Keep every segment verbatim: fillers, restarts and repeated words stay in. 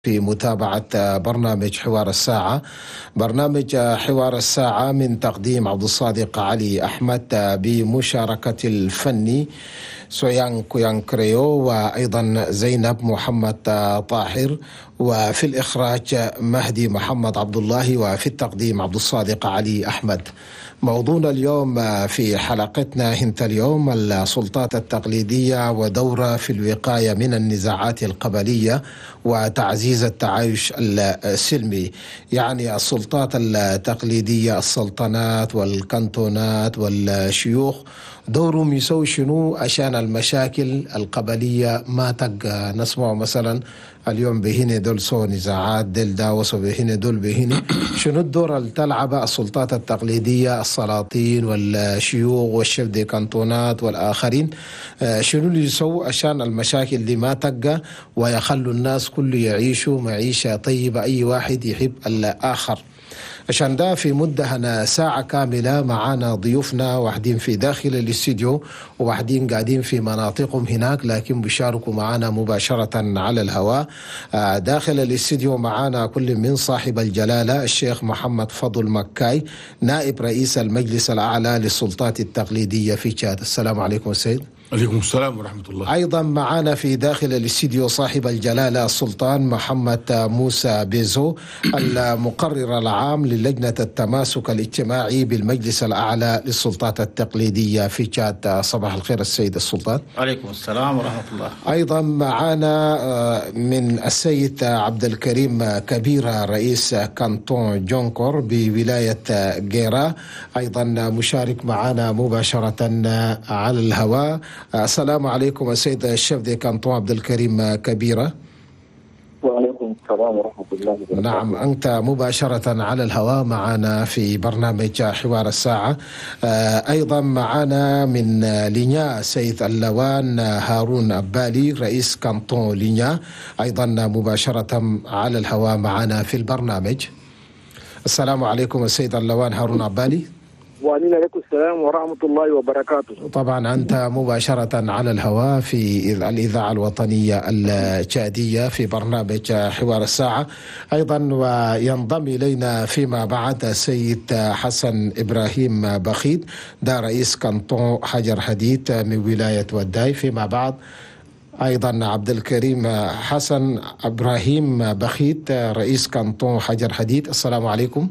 في متابعة برنامج حوار الساعة. برنامج حوار الساعة من تقديم عبد الصادق علي أحمد بمشاركة الفني سويان كويان كريو وأيضا زينب محمد طاهر، وفي الإخراج مهدي محمد عبد الله، وفي التقديم عبد الصادق علي أحمد. موضوعنا اليوم في حلقتنا هنت اليوم السلطات التقليدية ودورها في الوقاية من النزاعات القبلية وتعزيز التعايش السلمي. يعني السلطات التقليدية، السلطنات والكنتونات والشيوخ، دورهم يسوي شنو عشان المشاكل القبلية ما تبقى. نسمع مثلا اليوم بهنا دول سو نزاعات، دول داوسوا بهنا دول بهنا. شنو الدور اللي تلعبها السلطات التقليدية، السلاطين والشيوخ والشيف دي كانتونات والآخرين؟ شنو اللي يسووا عشان المشاكل دي ما تبقى ويخلوا الناس كله يعيشوا معيشة طيبة، أي واحد يحب الآخر؟ عشان ده في مدة هنا ساعة كاملة معانا ضيوفنا، واحدين في داخل الاستديو وواحدين قاعدين في مناطقهم هناك، لكن بيشاركوا معانا مباشرة على الهواء. داخل الاستديو معانا كل من صاحب الجلالة الشيخ محمد فضل مكاي، نائب رئيس المجلس الأعلى للسلطات التقليدية في تشاد. السلام عليكم السيد. عليكم السلام ورحمة الله. أيضا معنا في داخل الاستديو صاحب الجلالة السلطان محمد موسى بيزو، المقرر العام للجنة التماسك الاجتماعي بالمجلس الأعلى للسلطات التقليدية في تشاد. صباح الخير السيد السلطان. عليكم السلام ورحمة الله. أيضا معنا من السيد عبد الكريم كبيرة، رئيس كانتون جونكور بولاية جيرا، أيضا مشارك معنا مباشرة على الهواء. السلام عليكم السيد الشيف دي كانتون عبد الكريم كبيرة. وعليكم السلام ورحمة الله وبركاته. نعم، أنت مباشرة على الهواء معنا في برنامج حوار الساعة. أيضا معنا من لينيا السيد اللوان هارون أبالي، رئيس كانتون لينيا، أيضا مباشرة على الهواء معنا في البرنامج. السلام عليكم السيد اللوان هارون أبالي. وعليكم السلام ورحمة الله وبركاته. طبعا أنت مباشرة على الهواء في الإذاعة الوطنية التشادية في برنامج حوار الساعة. أيضا وينضم إلينا فيما بعد السيد حسن إبراهيم بخيت، ده رئيس كانتون حجر حديد من ولاية وداي. فيما بعد أيضا عبد الكريم حسن إبراهيم بخيت، رئيس كانتون حجر حديد. السلام عليكم.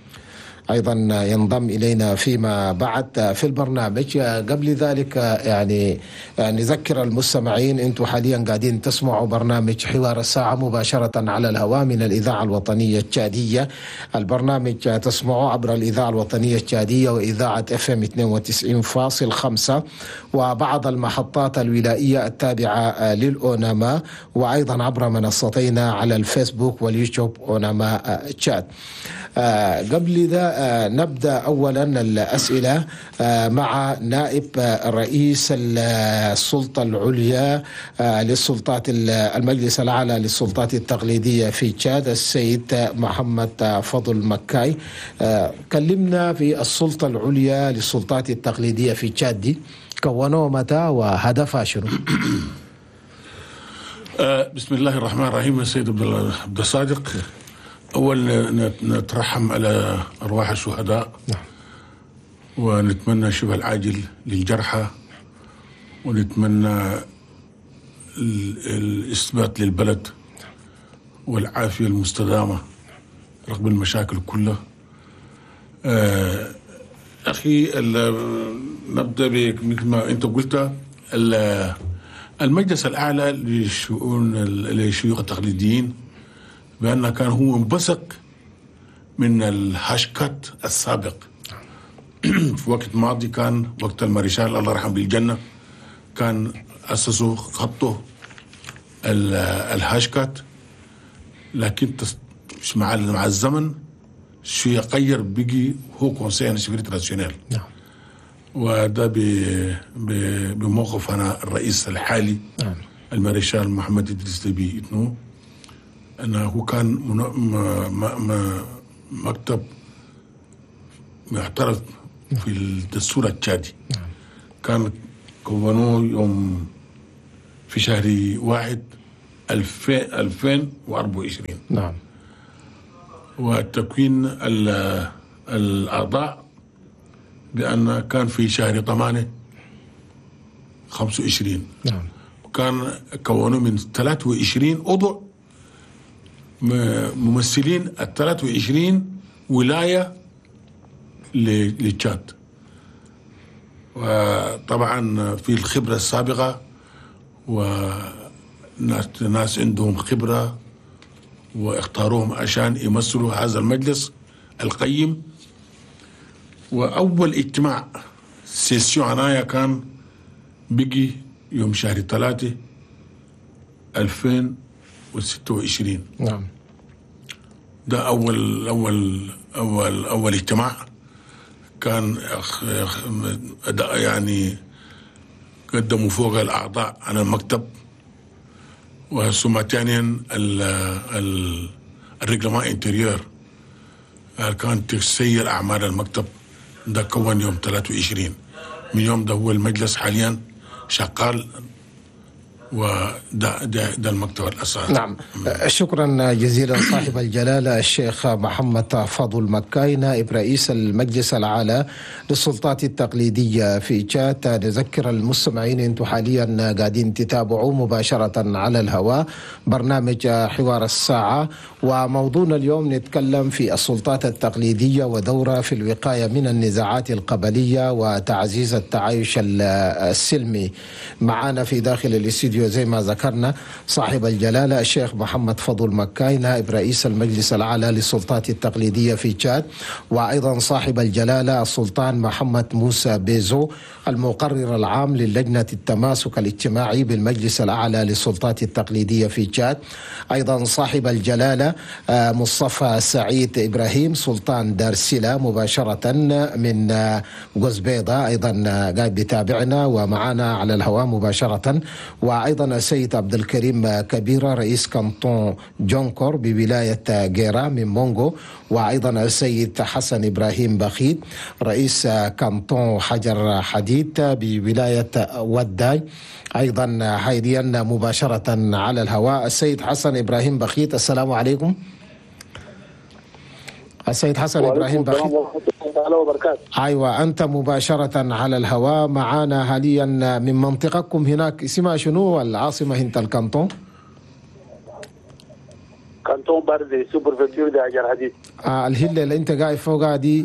أيضا ينضم إلينا فيما بعد في البرنامج. قبل ذلك يعني نذكر المستمعين، أنتم حاليا قاعدين تسمعوا برنامج حوار الساعة مباشرة على الهواء من الإذاعة الوطنية التشادية. البرنامج تسمعوا عبر الإذاعة الوطنية التشادية وإذاعة اف ام اثنين وتسعين فاصلة خمسة وبعض المحطات الولائية التابعة للأوناما، وأيضا عبر منصتينا على الفيسبوك واليوتيوب أوناما تشاد. آه قبل ذا آه نبدأ أولا الأسئلة آه مع نائب آه رئيس السلطة العليا آه للسلطات المجلس الأعلى للسلطات التقليدية في تشاد، السيد محمد فضل مكاي. آه كلمنا في السلطة العليا للسلطات التقليدية في تشاد، دي كونوها متى وهدفها شنو؟ آه بسم الله الرحمن الرحيم. السيد عبد الصادق، أول نترحم على أرواح الشهداء، نعم، ونتمنى الشفاء العاجل للجرحى، ونتمنى الإثبات للبلد والعافية المستدامة رغم المشاكل كلها. آه أخي، نبدأ مثل ما أنت قلت، المجلس الأعلى للشؤون للشيوخ التقليديين بأنه كان هو منبثق من الهاشكات السابق. في وقت ماضي كان وقت المارشال الله يرحمه بالجنة كان أسسوا خطه الهاشكات، لكن مع مع الزمن شوية غير، بيجي هو كونسيل سيكوريتي ناسيونال. نعم. وده بموقف أنا الرئيس الحالي نعم. المارشال محمد إدريس ديبي إتنو، أنه كان مكتب معترف في الدستور التشادي. كان كونوه يوم في شهر واحد ألفين وأربعة وعشرين. نعم. وتكوين الأعضاء بأن كان في شهر ثمانية خمسة وعشرين. نعم. كان كونوا من ثلاثة وعشرين عضو ممثلين ال ثلاثة وعشرين ولاية للتشاد. وطبعا في الخبرة السابقة وناس ناس عندهم خبرة واختاروهم عشان يمثلوا هذا المجلس القيم. وأول اجتماع سيسيون عناية كان بقي يوم شهر ثلاثة ألفين وستة وعشرين. نعم. ده أول أول أول أول اجتماع كان يعني قدموا فوق الأعضاء عن المكتب، وثم ثانيا الريغلمان انتريور كان تسير أعمال المكتب. ده كون يوم ثلاثة وعشرين. من يوم ده هو المجلس حاليا شغال، وده ده, ده المكتب الأساسي. نعم. شكرا جزيلا صاحب الجلالة الشيخ محمد فضل مكاي نائب رئيس المجلس الأعلى للسلطات التقليدية في تشاد. نذكر المستمعين أنتم حاليا قاعدين تتابعوا مباشرة على الهواء برنامج حوار الساعة، وموضوعنا اليوم نتكلم في السلطات التقليدية ودورها في الوقاية من النزاعات القبلية وتعزيز التعايش السلمي. معنا في داخل الاستديو زي ما ذكرنا صاحب الجلالة الشيخ محمد فضل مكاي نائب رئيس المجلس الأعلى للسلطات التقليدية في تشاد، وأيضا صاحب الجلالة السلطان محمد موسى بيزو المقرر العام للجنة التماسك الاجتماعي بالمجلس الأعلى للسلطات التقليدية في تشاد، أيضا صاحب الجلالة مصطفى سعيد إبراهيم سلطان دارسلة مباشرة من قزبيضة، أيضا قاعد بيتابعنا ومعنا على الهواء مباشرة، وأيضا السيد عبد الكريم كبيرة رئيس كانتون جونكور بولاية غيرا من مونغو، وأيضا السيد حسن إبراهيم بخيت رئيس كانتون حجر حديد بولاية وداي أيضا حاليا مباشرة على الهواء. السيد حسن إبراهيم بخيت، السلام عليكم. السيد حسن إبراهيم بخيت. أيوة، أنت مباشرة على الهواء معنا حاليا من منطقتكم هناك، اسمها شنو العاصمة هنت الكانتون؟ كانتون باردي سوبر فيكتور دي حجر حديد. آه الهلة اللي أنت قاعد فوقها دي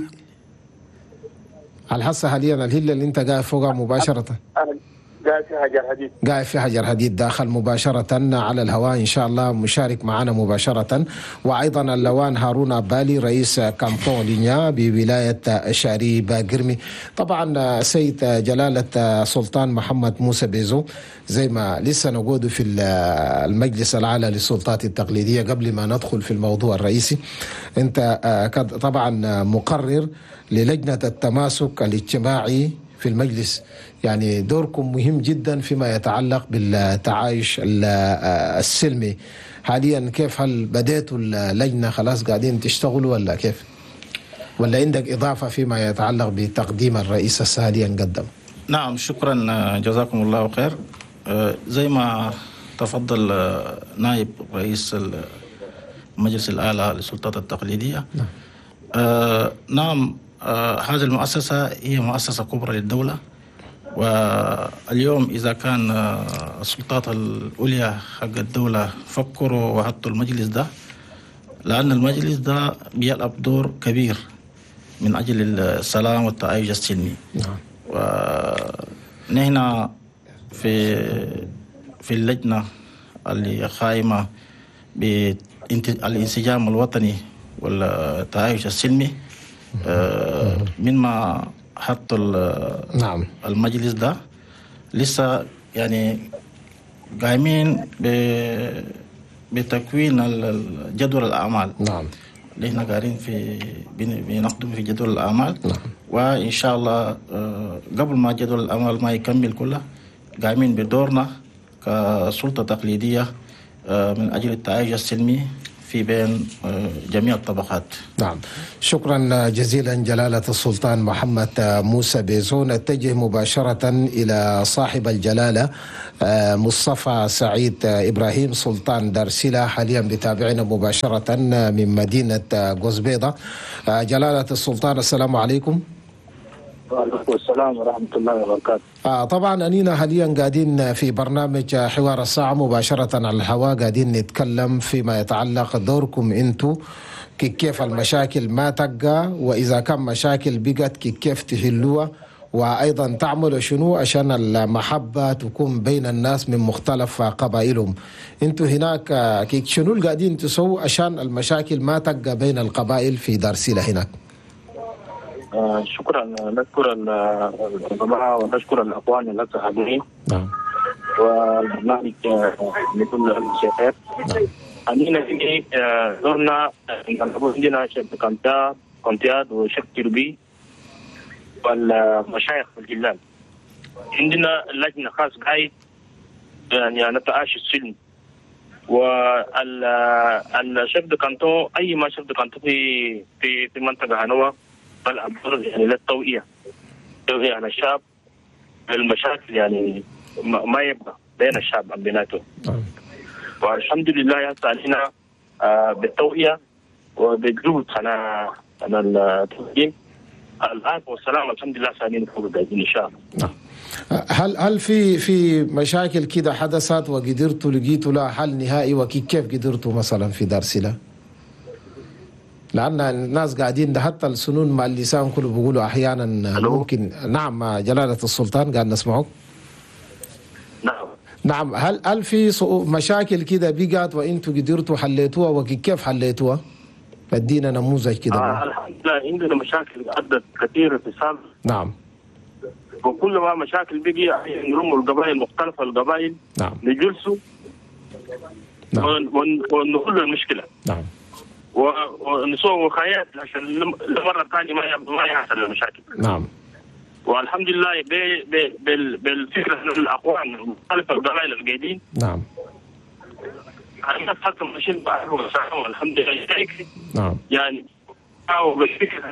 الحصة حاليا، الهلة اللي أنت قاعد فوقها مباشرة قاعد في حجر حديد قاعد في حجر حديد داخل مباشرة على الهواء إن شاء الله مشارك معنا مباشرة. وأيضا اللوان هارون أبالي رئيس كانتون لينيا بولاية شاري باقرمي. طبعا سيد جلالة سلطان محمد موسى بيزو زي ما لسه نقول في المجلس الأعلى للسلطات التقليدية، قبل ما ندخل في الموضوع الرئيسي، أنت طبعا مقرر للجنة التماسك الاجتماعي في المجلس، يعني دوركم مهم جدا فيما يتعلق بالتعايش السلمي. حاليا كيف، هل بديتوا اللجنة خلاص قاعدين تشتغلوا ولا كيف؟ ولا عندك إضافة فيما يتعلق بتقديم الرئيس السالي قدم؟ نعم، شكرا جزاكم الله خير. زي ما تفضل نائب رئيس المجلس الأعلى للسلطات التقليدية، نعم, آه نعم آه هذه المؤسسة هي مؤسسة كبرى للدولة، واليوم إذا كان السلطات العليا حق الدولة فكروا وحطوا المجلس ده، لأن المجلس ده بيلعب دور كبير من أجل السلام والتعايش السلمي. نعم. ونحن في في اللجنة اللي قائمة بالانسجام الوطني والتعايش السلمي، من ما حط نعم المجلس ده لسه يعني قايمين بتكوين جدول الأعمال. نعم. اللي احنا قاعدين في بنخدم في جدول الأعمال. نعم. وإن شاء الله قبل ما جدول الأعمال ما يكمل كله قايمين بدورنا كسلطة تقليدية من أجل التعايش السلمي في بين جميع الطبقات. نعم، شكرا جزيلا جلالة السلطان محمد موسى بيزو. نتجه مباشرة إلى صاحب الجلالة مصطفى سعيد إبراهيم سلطان دارسلة، حاليا بتابعنا مباشرة من مدينة قزبيضة. جلالة السلطان السلام عليكم. وعليكم السلام ورحمة الله وبركاته. آه طبعا أنينا حاليا قاعدين في برنامج حوار الساعة مباشرة على الهواء، قاعدين نتكلم فيما يتعلق دوركم أنتو كيف المشاكل ما تقى، وإذا كان مشاكل بقت كيف تحلوها، وأيضا تعملوا شنو عشان المحبة تكون بين الناس من مختلف قبائلهم. أنتو هناك شنو اللي قاعدين تسووا عشان المشاكل ما تقى بين القبائل في دارسلة هناك؟ آه شكرا، نشكر الجماعة ونشكر الأخوان الأخ حاضرين. نعم. والبرنامج لكل الشيخات. نعم. عندنا في دورنا عندنا شيخ كونتياد كونتياد وشيخ تربي والمشايخ الجلال. عندنا لجنة خاص قاعد يعني نتعايش السلم. والشيخ كانتو أي ما شيخ كانتو في في في منطقة هنوة الأمر يعني للتوعية توعية على الشعب المشاكل يعني ما يبقى بين الشعب بيناته. والحمد لله يحصل علينا بالتوعية وبالجهود على على التوجيه الآن والسلام الحمد لله سالين فوق قاعدين إن شاء الله. هل هل في في مشاكل كده حدثت وقدرتوا لقيتوا لها حل نهائي، وكيف قدرتوا مثلا في دارسلة؟ لأن الناس قاعدين ده حتى السنون مع اللسان كله بيقولوا أحيانا ممكن. نعم جلالة السلطان قاعد نسمعك. نعم. نعم، هل هل في مشاكل كده بقت وانتوا قدرتوا حليتوها، وكيف حليتوها؟ ادينا نموذج كده. آه الحمد لله عندنا مشاكل عدت كثيرة في السابق. نعم. وكل ما مشاكل بقي نرموا القبائل مختلفة القبائل. نعم. نجلسوا. نعم. ونحل المشكلة. نعم. ونسوي وقايات عشان المرة الثانية ما ما يحصل المشاكل. نعم. والحمد لله بالفكرة الأقوام مختلفة القبائل القاعدين. نعم. الناس حتى ماشيين بعضهم الحمد لله. نعم. يعني أو بالفكرة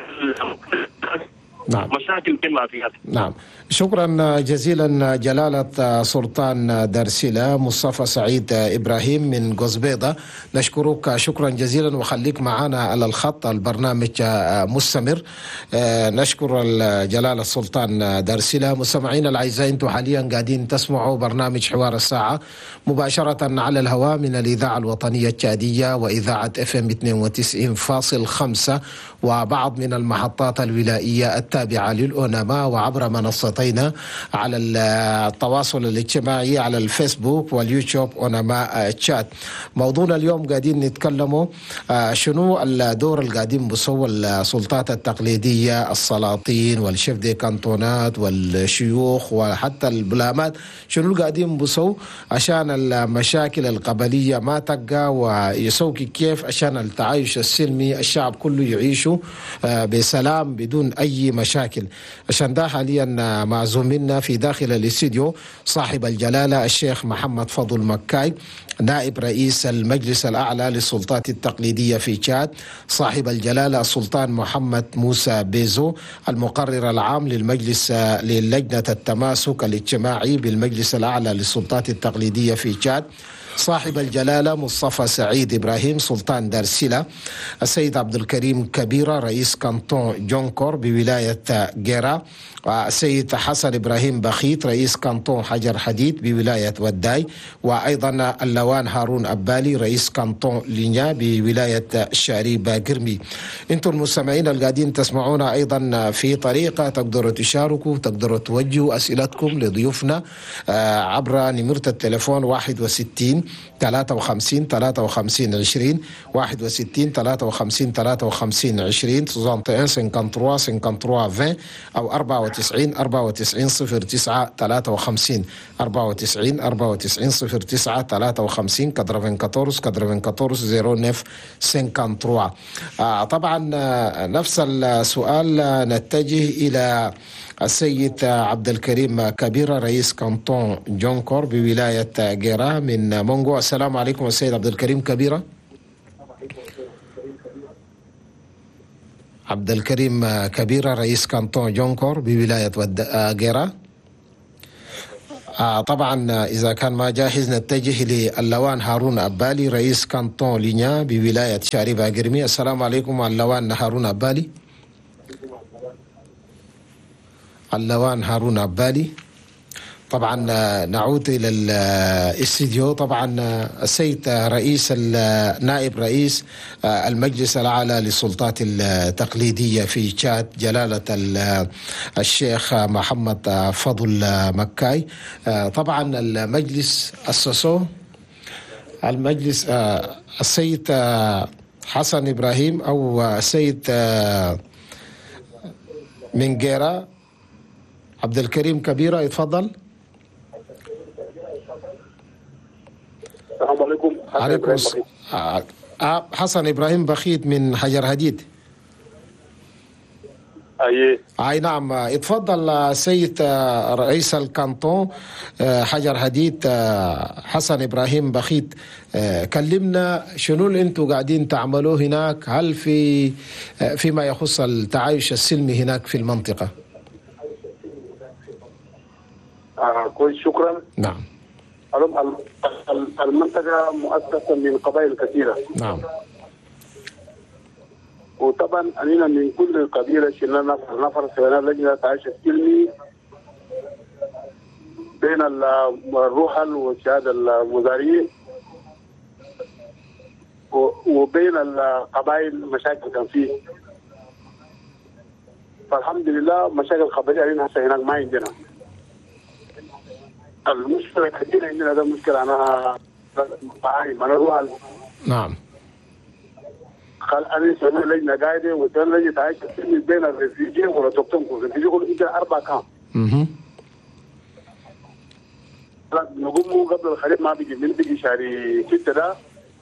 نعم. مشاكل كما فيها. نعم، شكرا جزيلا جلالة سلطان دارسلة مصطفى سعيد إبراهيم من قزبيضة. نشكرك شكرا جزيلا، وخليك معنا على الخط، البرنامج مستمر. نشكر جلالة سلطان دارسلة. مستمعين الأعزاء، أنتم حاليا قاعدين تسمعوا برنامج حوار الساعة مباشرة على الهواء من الإذاعة الوطنية التشادية وإذاعة اف ام اثنين وتسعين فاصل خمسة وبعض من المحطات الولائية التابعة للأونما، وعبر منصتين على التواصل الاجتماعي على الفيسبوك واليوتيوب أونما تشات. موضوعنا اليوم قاعدين نتكلموا شنو الدور اللي قاعدين بصوا السلطات التقليدية، السلاطين والشيف دي كانتونات والشيوخ وحتى البلامات، شنو اللي قاعدين بصوا عشان المشاكل القبلية ما تقى، ويسووا كيف عشان التعايش السلمي الشعب كله يعيشوا بسلام بدون أي مشاكل. عشان ده حاليا معزوم منا في داخل الاستديو صاحب الجلالة الشيخ محمد فضل مكاي، نائب رئيس المجلس الأعلى للسلطات التقليدية في تشاد، صاحب الجلالة السلطان محمد موسى بيزو، المقرر العام للمجلس للجنة التماسك الاجتماعي بالمجلس الأعلى للسلطات التقليدية في تشاد، صاحب الجلالة مصطفى سعيد إبراهيم سلطان دارسلة، السيد عبد الكريم كبيرة رئيس كانتون جونكور بولاية جيرا، والسيد حسن إبراهيم بخيت رئيس كانتون حجر حديد بولاية وداي، وأيضا اللوان هارون أبالي رئيس كانتون لينيا بولاية شاريب قرمي. انتم المستمعين القاعدين تسمعونا أيضا في طريقة تقدروا تشاركوا، تقدروا توجهوا أسئلتكم لضيوفنا عبر نمرة التليفون واحد وستين ثلاثة وخمسين ثلاثة وخمسين عشرين واحد وستين ثلاثة وخمسين ثلاثة وخمسين عشرين سوزانتين سنكنتروا سنكنتروا فين أو أربعة وتسعين أربعة وتسعين صفر تسعة ثلاثة وخمسين أربعة وتسعين أربعة وتسعين صفر تسعة ثلاثة وخمسين كادرفين كاتورس كادرفين كاتورس زيرو نف سنكنتروا. آه طبعا آه نفس السؤال آه نتجه إلى السيد عبد الكريم كبيرة رئيس كانتون جونكور بولاية جيرا من مونغو. السلام عليكم السيد عبد الكريم كبيرة. عبد الكريم كبيرة رئيس كانتون جونكور بولاية جيرا. آه طبعا إذا كان ما جاهز نتجه للوان هارون أبالي رئيس كانتون لينيا بولاية شاربة قرمي. السلام عليكم اللوان هارون أبالي. اللوان هارون أبالي. طبعا نعود إلى الاستديو. طبعا السيد رئيس نائب رئيس المجلس الأعلى للسلطات التقليدية في تشاد جلالة الشيخ محمد فضل مكاي. طبعا المجلس أسسه المجلس السيد حسن إبراهيم أو السيد من جيرا عبد الكريم كبيرة. يتفضل. السلام عليكم. عليكم السلام. حسن إبراهيم بخيت من حجر هديد. أي أي نعم. اتفضل سيد رئيس الكانتون حجر هديد حسن إبراهيم بخيت، كلمنا شنو اللي انتم قاعدين تعملوه هناك، هل في فيما يخص التعايش السلمي هناك في المنطقة؟ آه كويس شكرا. نعم. المنطقة مؤسسة من قبائل كثيرة. نعم. وطبعا أننا من كل قبيلة شلنا نفر نفر سوينا لجنة تعايش السلمي بين الروحل والشهادة المزارية وبين القبائل مشاكل كان فيه. فالحمد لله مشاكل قبلية علينا هسه هناك ما عندنا. المشكلة كثيرة عندنا، ده مشكلة أنا معاي من الروحل. نعم. قال أنا سوينا لجنة قاعدة وسوينا لجنة تعايش السلمي بين الرفيجي والأوتوكتون. الرفيجي يقول أنت أربع كام. اها. نقوم قبل الخريف ما بيجي من بيجي شهري ستة ده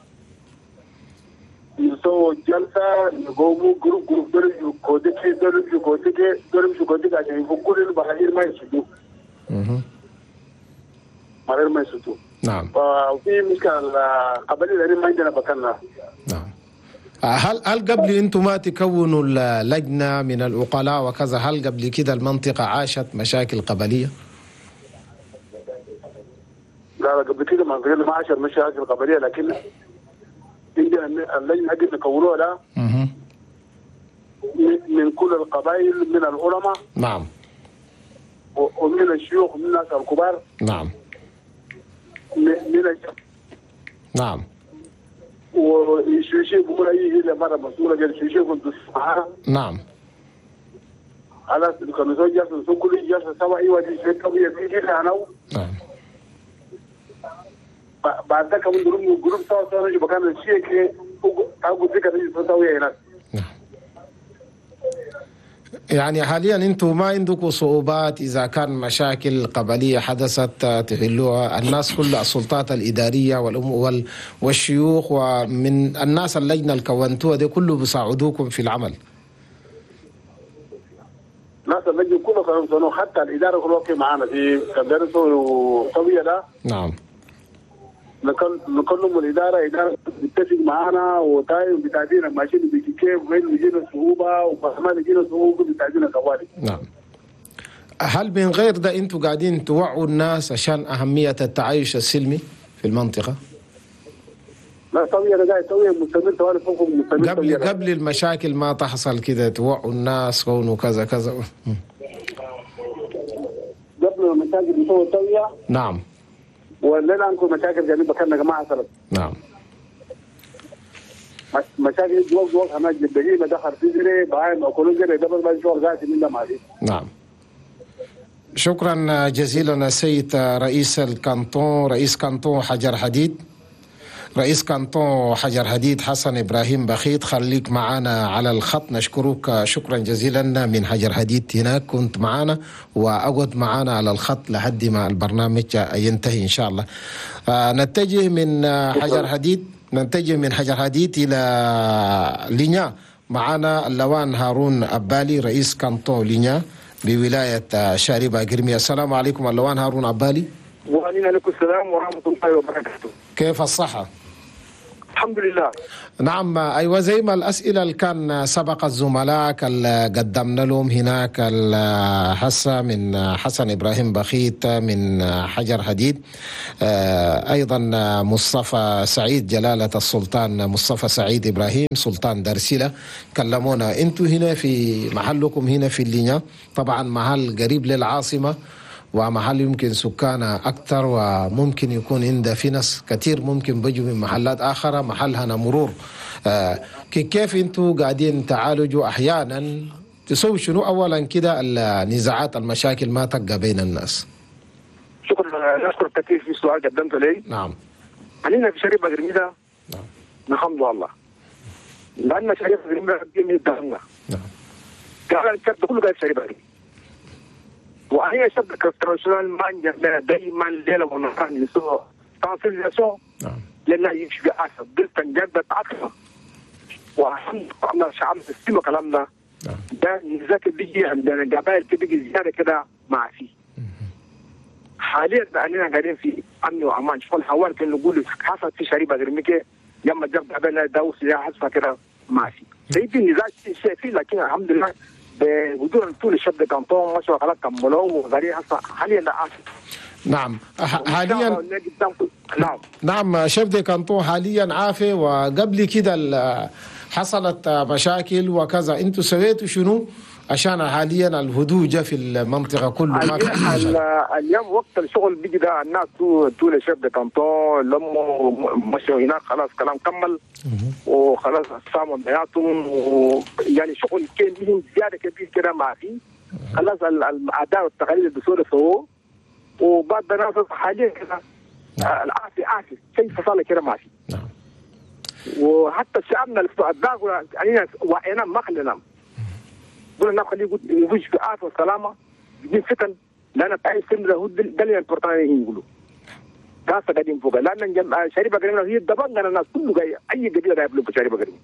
نسوي جلسة نقوموا جروب جروب دول يجوا كوديكي دول يجوا كوديكي دول يجوا كوديكي عشان يفكوا البحرين ما يسدوا. اها. ما ما يسدوا. نعم. ففي مشكلة قبلي لأن ما عندنا بكرنا. نعم. هل هل قبل انتم ما تكونوا اللجنة من العقلاء وكذا، هل قبل كده المنطقة عاشت مشاكل قبلية؟ لا لا قبل كده ما غير ما عاشت مشاكل قبلية، لكن عندنا اللجنة حقت نكونوها لا من كل القبائل من العلماء. نعم. ومن الشيوخ من الناس الكبار. نعم. من نعم. والشيشي بيقول أي هي مرة مسؤولة جل الشيشي كنت معاها. نعم. على كانوا زوج جالس نسوي كل جالس سوا أيوة دي شيء طبيعي بيجي أنا. نعم. بعد ذاك من جروب جروب سوا سوا نجي مكان الشيء كي أقول ذيك تيجي تسوي هناك. نعم. يعني حاليا انتم ما عندكم صعوبات اذا كان مشاكل قبليه حدثت تحلوها؟ الناس كل السلطات الاداريه والأم والشيوخ ومن الناس اللجنه اللي كونتوها دي كله بيساعدوكم في العمل؟ ناس اللجنه كلها كانوا حتى الاداره كلها وقفوا معانا في كان طويله ده. نعم. نكلم الاداره، اداره بتتفق معانا وتايم بتعدينا ماشيين بيجي كيف وين بيجينا صعوبه وكمان بيجينا صعوبه بتعدينا كوارث. نعم. هل من غير ده انتم قاعدين توعوا الناس عشان اهميه التعايش السلمي في المنطقه؟ لا طبيعي انا قاعد طويل مستمر طوال فوق مستمر قبل طويل. قبل المشاكل ما تحصل كده توعوا الناس كونوا كذا كذا. قبل المشاكل بتوع طويله. نعم. ولا عندكم مشاكل جانب كان جماعه سلف. نعم. مشاكل جواب جواب هناك جديه ما دخل في جري بعين اكلوا جري دبل ما شغل قاعد من ده مالي. نعم. شكرا جزيلا سيد رئيس الكانتون رئيس كانتون حجر حديد رئيس كانتون حجر حديد حسن إبراهيم بخيت، خليك معنا على الخط. نشكرك شكرا جزيلا من حجر حديد هناك، كنت معنا وأقعد معنا على الخط لحد ما البرنامج ينتهي إن شاء الله. آه نتجه من حجر حديد نتجه من حجر حديد إلى لينيا. معنا اللوان هارون أبالي رئيس كانتون لينيا بولاية شاربة قرمية. السلام عليكم اللوان هارون أبالي. وعلينا لكم السلام ورحمة الله وبركاته. كيف الصحة؟ الحمد لله. نعم أيوة، زي ما الأسئلة اللي كان سبق الزملاء اللي قدمنا لهم هناك هسه من حسن إبراهيم بخيت من حجر حديد، أيضا مصطفى سعيد جلالة السلطان مصطفى سعيد إبراهيم سلطان درسلة كلمونا. أنتوا هنا في محلكم هنا في اللينيا، طبعا محل قريب للعاصمة ومحل يمكن سكانه أكثر، وممكن يكون عنده في ناس كثير ممكن بيجوا من محلات آخرة محلها مرور. آه كيف أنتوا قاعدين تعالجوا أحيانا تسوي شنو أولا كده النزاعات المشاكل ما تبقى بين الناس؟ شكرا، نشكر كثير في سؤال قدمته لي. نعم. علينا في شريف أجرميدة نعم نحمد الله، لأن شريف أجرميدة من الدهنة. نعم. قال الكتب كله قال شريف أجرميدة، وهي شبكة كونستركشنال مانجا دائما ليلة ونهار يسوع ترانسليشن. نعم. لأنها يشبه أسد دلتا جدت أكثر، وحمد الله شعب السيما كلامنا. نعم. ده نزاك بيجي عندنا القبائل بيجي زيادة كده مع فيه. حاليا أننا قاعدين في أمن وأمان. شوف الحوار كان نقول حصل في شريبة غرميكي لما جاب قبائل داوس يا حسفة كده مع فيه. سيدي النزاع شيء فيه، لكن الحمد لله بوجود طول الشاب كانتون ما شاء الله كملوا وغري هسه حاليا لا عارف. نعم حاليا نعم نعم شيف دي كانتون حاليا عافي، وقبل كده حصلت مشاكل وكذا، انتوا سويتوا شنو عشان حاليا الهدوء جاء في المنطقه كله؟ ما كان اليوم وقت الشغل بيجي ده الناس طول الشيف دي كانتون لما مشوا هناك خلاص كلام كمل وخلاص ساموا بياتهم، ويعني شغل كان لهم زياده كبير كده ما في خلاص الاداء والتقاليد الدستوري سووه، وبعد الناس حاليا كده العافيه عافيه شيء فصل كده ما في. نعم. وحتى شعبنا الاداء علينا وعينا ما خلينا قلنا الناس خليه يعيش في عافيه وسلامه بدون فتن، لان تعيش سن ده ده اللي امبورتان يقولوا ده قاعدين فوق، لان شريبه قريبه هي دبان الناس كله جاي اي قبيله جايب له شريبه قريبه.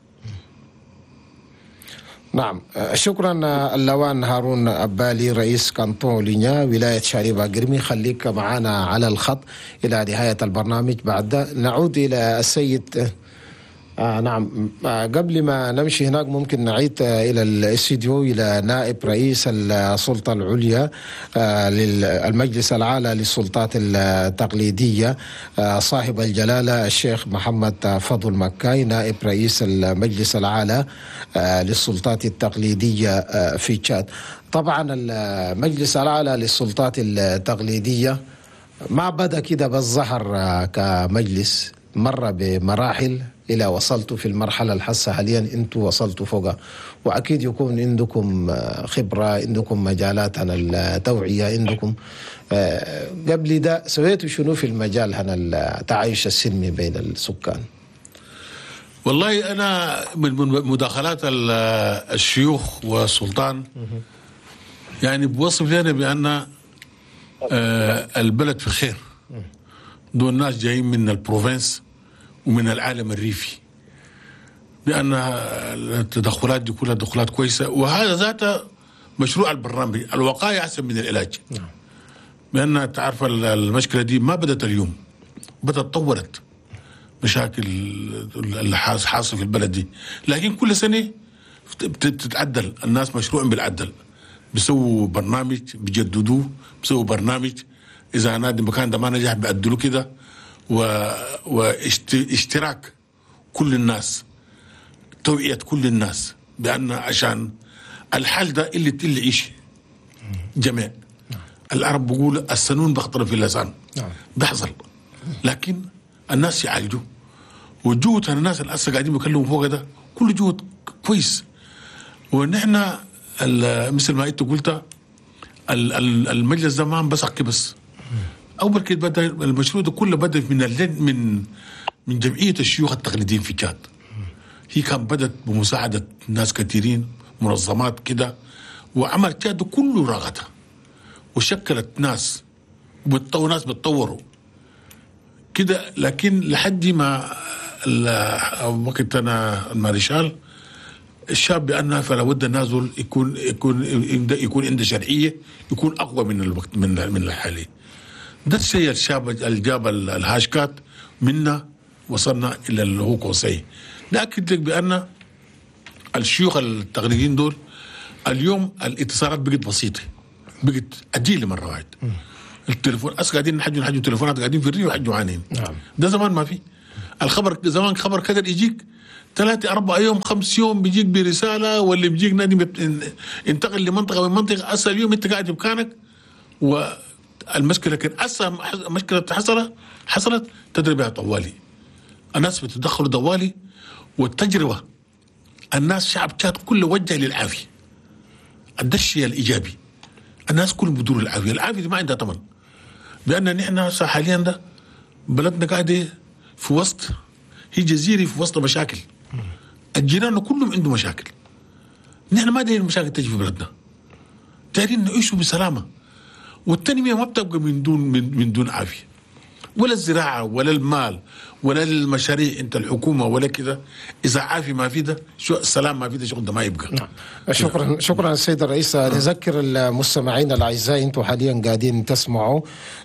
نعم شكرا اللوان هارون أبالي رئيس كانتون لينيا ولاية شريبة قرمي، خليك معنا على الخط إلى نهاية البرنامج. بعد نعود إلى السيد آه نعم آه قبل ما نمشي هناك ممكن نعيد آه إلى الاستديو إلى نائب رئيس السلطة العليا آه للمجلس الأعلى للسلطات التقليدية آه صاحب الجلالة الشيخ محمد فضل مكاي نائب رئيس المجلس الأعلى آه للسلطات التقليدية آه في تشاد. طبعا المجلس الأعلى للسلطات التقليدية ما بدأ كده بالظهر آه كمجلس، مر بمراحل إلى وصلتوا في المرحلة الحسة حاليا أنتوا وصلتوا فوقها، وأكيد يكون عندكم خبرة، عندكم مجالات عن التوعية، عندكم قبل ده سويتوا شنو في المجال عن التعايش السلمي بين السكان؟ والله أنا من مداخلات الشيوخ والسلطان يعني بوصف لنا بأن البلد في خير، دول ناس جايين من البروفنس ومن العالم الريفي، لأن التدخلات دي كلها تدخلات كويسة، وهذا ذاته مشروع البرنامج. الوقاية أحسن من العلاج، لأن تعرف المشكلة دي ما بدأت اليوم، بدأت تطورت مشاكل اللي حاصل في البلد دي، لكن كل سنة بتتعدل. الناس مشروع بالعدل، بيسووا برنامج بيجددوه، بيسووا برنامج إذا نادي المكان ده ما نجح بيعدلوا كده، واشتراك كل الناس، توعية كل الناس بأن عشان الحل ده اللي اللي يعيش جميع. العرب بيقول السنون بخطر في اللسان، بيحصل، لكن الناس يعالجوا، وجهد الناس اللي هسه قاعدين بيكلموا فوق ده كل جهد كويس. ونحن مثل ما انت قلت المجلس ده ما انبثق بس، اول كده بدا المشروع ده كله بدا من من من جمعيه الشيوخ التقليديين في تشاد. هي كان بدت بمساعده ناس كثيرين، منظمات كده، وعمل تشاد كله رغتها وشكلت ناس وبتطور ناس بتطوروا كده. لكن لحد ما وقت انا المارشال الشاب بأنها فلا بد النازل يكون يكون يكون عنده شرعيه، يكون اقوى من الوقت من من الحالي. ده الشيء الشاب اللي جاب الهاشكات منا وصلنا إلى اللي هو قوسين. نأكد لك بأن الشيوخ التقليديين دول اليوم الاتصالات بقت بسيطة، بقت أجيل مرة واحد. التليفون أس قاعدين نحجوا نحجوا تليفونات، قاعدين في الريو وحجوا عانين. نعم. ده زمان ما في. الخبر زمان خبر كدر يجيك ثلاثة أربعة يوم خمس يوم بيجيك برسالة، واللي بيجيك نادي انتقل لمنطقة من منطقة. أسا اليوم أنت قاعد بمكانك والمشكلة كان أسا مشكلة حصلت حصلت تدري بها طوالي. الناس بتدخلوا طوالي، والتجربة الناس شعب تشاد كله وجه للعافية. الدشي الإيجابي الناس كلهم بدور العافية. العافية دي ما عندها ثمن، بأن نحن حاليا ده بلدنا قاعدة في وسط، هي جزيرة في وسط مشاكل. الجيران كلهم عنده مشاكل. نحن ما دايرين المشاكل تجي في بلدنا، دايرين نعيشوا بسلامة. والتنمية ما بتبقى من دون من, من دون عافية، ولا الزراعة ولا المال ولا المشاريع انت الحكومة ولا كده. إذا عافي ما في ده، شو السلام ما في ده، شغل ده ما يبقى. نعم. شكرا شكرا سيد الرئيس. نذكر المستمعين الأعزاء أنتم حاليا قاعدين تسمعوا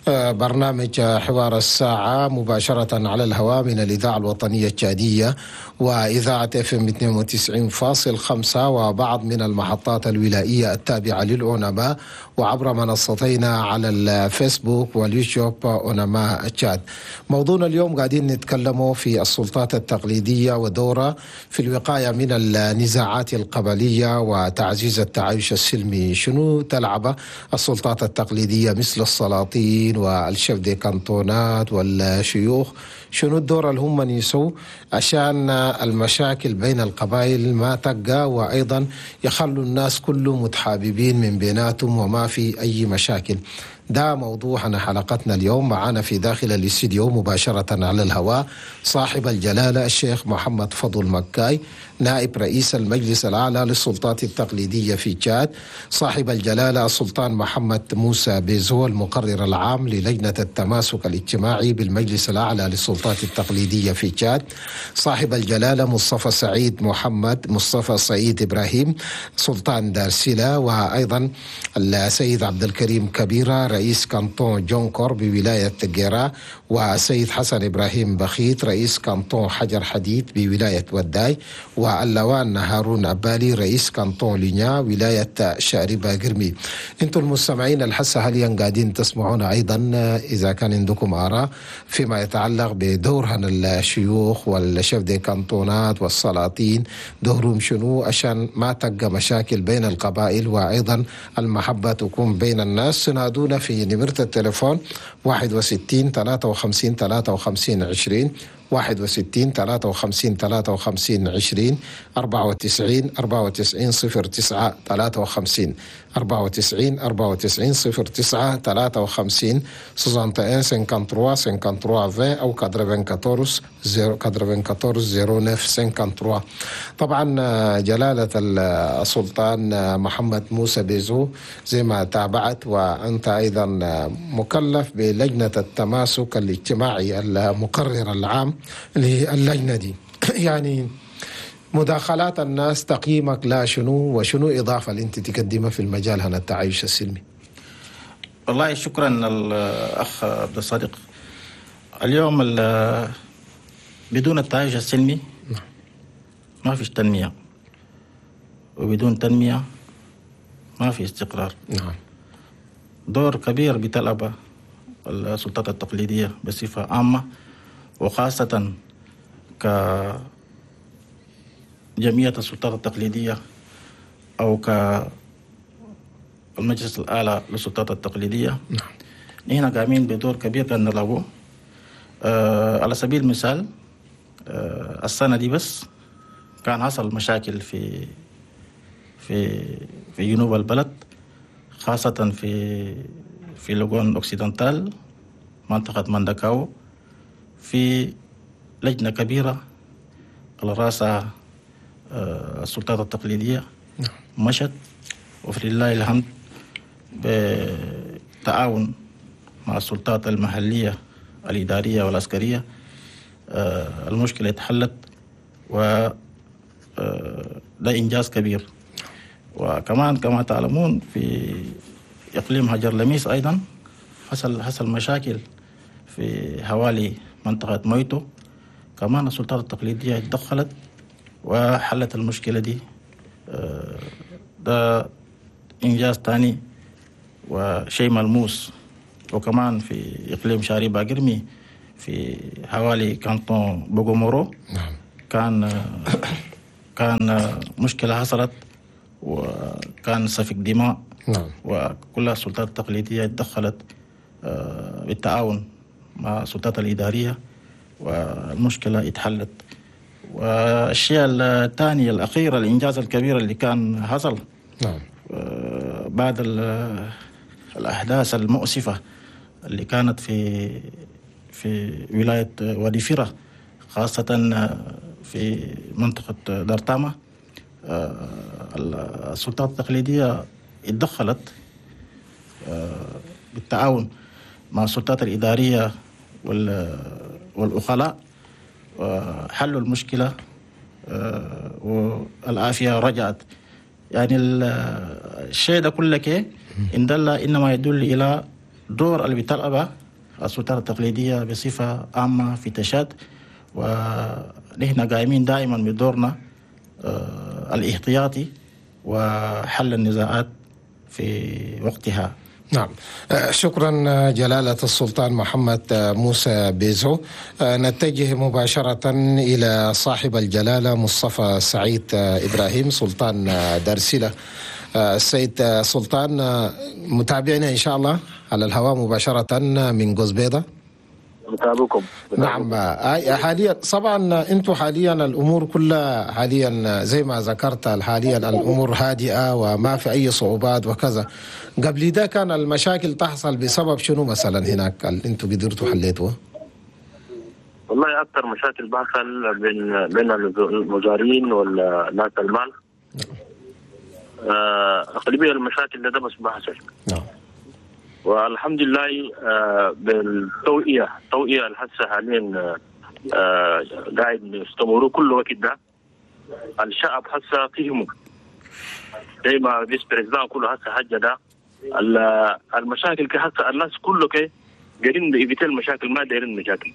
برنامج حوار الساعة مباشرة على الهواء من الإذاعة الوطنية التشادية وإذاعة اف ام اثنين وتسعين فاصلة خمسة وبعض من المحطات الولائية التابعة للأونما، وعبر منصتينا على الفيسبوك واليوتيوب أونما تشاد. موضوعنا اليوم قاعدين نتكلموا في السلطات التقليدية ودورها في الوقاية من النزاعات القبلية وتعزيز التعايش السلمي. شنو تلعب السلطات التقليدية مثل السلاطين والشيف دي كانتونات والشيوخ؟ شنو الدور اللي هم يسووا عشان المشاكل بين القبائل ما تقى، وأيضا يخلوا الناس كلهم متحاببين من بيناتهم وما في أي مشاكل؟ ده موضوعنا حلقتنا اليوم. معنا في داخل الاستديو مباشرة على الهواء صاحب الجلالة الشيخ محمد فضل مكاي، نائب رئيس المجلس الأعلى للسلطات التقليدية في تشاد، صاحب الجلالة السلطان محمد موسى بيزو المقرر العام للجنة التماسك الاجتماعي بالمجلس الأعلى للسلطات التقليدية في تشاد، صاحب الجلالة مصطفى سعيد محمد مصطفى سعيد إبراهيم سلطان دارسيلا، وأيضا السيد عبد الكريم كبيرة رئيس كانتون جونكور بولاية جيرا، وسيد حسن إبراهيم بخيت رئيس كانتون حجر حديد بولاية وداي، واللوان هارون عبالي رئيس كانتون لينيا ولاية شاربة قرمي. انتم المستمعين الحسة حاليا قاعدين تسمعون أيضا إذا كان عندكم آراء فيما يتعلق بدورهن الشيوخ والشيف دي كانتونات والسلاطين، دورهم شنو عشان ما تبقى مشاكل بين القبائل وأيضا المحبة تكون بين الناس. تنادونا في نمرة التليفون واحد وستين ثلاثة وخمسين ثلاثة وخمسين عشرين واحد وستين ثلاثة وخمسين ثلاثة وخمسين عشرين أربعة وتسعين أربعة وتسعين صفر تسعة ثلاثة وخمسين أربعة وتسعين أربعة وتسعين صفر تسعة ثلاثة وخمسين سوزانتا إن سنكانتروا سنكانتروا في أو كادرفين كاتورس زيرو كادرفين كاتورس زيرو نف سنكانتروا. طبعا جلالة السلطان محمد موسى بيزو زي ما تابعت، وأنت أيضا مكلف بلجنة التماسك الاجتماعي المقرر العام للجنة دي. يعني مداخلات الناس تقييمك لا شنو وشنو إضافة اللي أنت تقدمها في المجال هنا التعايش السلمي؟ والله شكرا الأخ عبد الصادق. اليوم بدون التعايش السلمي ما فيش تنمية، وبدون تنمية ما في استقرار. نعم. دور كبير بتلعبه السلطات التقليدية بصفة عامة، وخاصة كجمعية السلطات التقليدية أو كالمجلس الأعلى للسلطات التقليدية. نعم. نحن قايمين بدور كبير كان نلعبه. أه على سبيل المثال أه السنة دي بس كان حصل مشاكل في في في جنوب البلد، خاصة في في لوغون أوكسيدنتال منطقة ماندكاو، في لجنة كبيرة على رأسها السلطات التقليدية مشت، وفي لله الحمد بتعاون مع السلطات المحلية الإدارية والعسكرية المشكلة اتحلت، وده إنجاز كبير. وكمان كما تعلمون في إقليم هجر لميس أيضا حصل حصل مشاكل في حوالي منطقة مويتو، كمان السلطات التقليدية اتدخلت وحلت المشكلة دي. ده إنجاز تاني وشيء ملموس. وكمان في إقليم شاري باقرمي في حوالي كانتون بوغومورو كان كان مشكلة حصلت وكان سفك دماء، وكل السلطات التقليدية اتدخلت بالتعاون مع السلطات الإدارية والمشكلة اتحلت. والشيء الثاني الأخير الإنجاز الكبير اللي كان حصل نعم. بعد الأحداث المؤسفة اللي كانت في في ولاية وادي فيرة، خاصة في منطقة دارتاما، السلطات التقليدية اتدخلت بالتعاون مع السلطات الإدارية والأخلاء وحلوا المشكلة والعافية رجعت. يعني الشيء ده كله كي إن دل إنما يدل إلى دور اللي بتلعبه السلطات التقليدية بصفة عامة في تشاد، ونحن قائمين دائما بدورنا الاحتياطي وحل النزاعات في وقتها. نعم، شكرا جلالة السلطان محمد موسى بيزو. نتجه مباشرة إلى صاحب الجلالة مصطفى سعيد إبراهيم سلطان دارسلة. السيد سلطان، متابعنا إن شاء الله على الهواء مباشرة من قزبيدة. متابعكم. نعم، حاليا طبعا انتم حاليا الامور كلها حاليا زي ما ذكرت، حاليا الامور هادئه وما في اي صعوبات وكذا. قبل ده كان المشاكل تحصل بسبب شنو مثلا هناك انتم قدرتوا حليتوها؟ والله اكثر مشاكل بحصل بين بين المزارعين والناس المال. اغلبيه المشاكل ده, ده بس بحصل. نعم. والحمد لله آه بالتوعية التوعية الحسة حاليا آه قاعد يستمروا كل وقت ده. الشعب حسة فهموا زي ما فيس بريزدان كله حسة حاجة ده. المشاكل كحسة الناس كله كي قاعدين يبيتوا المشاكل، ما دايرين مشاكل.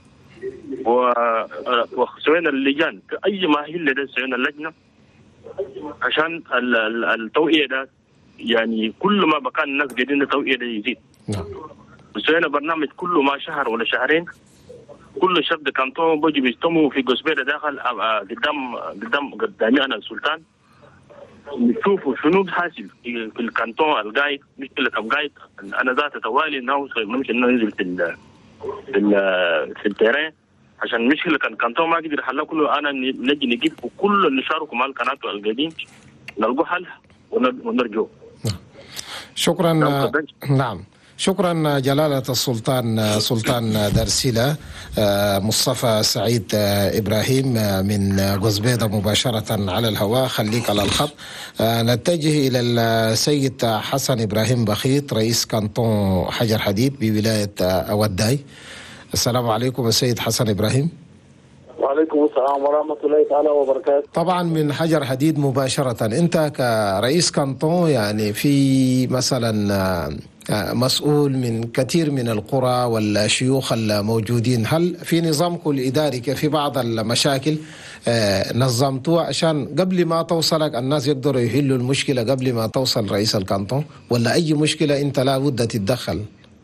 وسوينا اللجان أي ما هي اللي ده سوينا اللجنة عشان التوعية ده، يعني كل ما بكان الناس قاعدين التوعية ده يزيد. نعم. وسوينا برنامج كله ما شهر ولا شهرين كل شاب كانتون بيجي بيجتمعوا في قزبيدة داخل قدام قدام قدامي انا السلطان، نشوفوا شنو حاصل في الكانتون القايد، مشكلة القايد. انا ذات توالي ناوي ممكن ننزل في ال في ال في التيران عشان مشكلة كان كانتون ما قدر يحلها كله. انا نجي نجيب وكل اللي شاركوا مع القناة القديم نلقوا حل ونرجو. شكرا. نعم، شكرا جلالة السلطان سلطان دارسلة مصطفى سعيد إبراهيم من قزبيدة مباشرة على الهواء. خليك على الخط. نتجه إلى السيد حسن إبراهيم بخيت رئيس كانتون حجر حديد بولاية أوداي. السلام عليكم السيد حسن إبراهيم. وعليكم السلام ورحمة الله تعالى وبركاته. طبعا من حجر حديد مباشرة، أنت كرئيس كانتون يعني في مثلا مسؤول من كثير من القرى والشيوخ الموجودين، هل في نظامكم الإداري في بعض المشاكل نظمتوها عشان قبل ما توصلك الناس يقدروا يحلوا المشكلة قبل ما توصل رئيس الكانتون، ولا أي مشكلة أنت لا بد تتدخل؟